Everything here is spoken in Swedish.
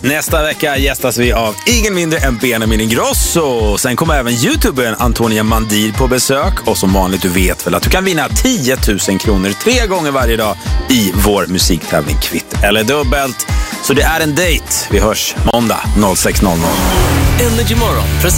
Nästa vecka gästas vi av ingen mindre än Benjamin Ingrosso. Sen kommer även youtubern Antonia Mandir på besök. Och som vanligt, du vet väl att du kan vinna 10 000 kronor 3 gånger varje dag i vår musiktävling Kvitt eller dubbelt. Så det är en dejt. Vi hörs måndag 06:00. Energy Morgon.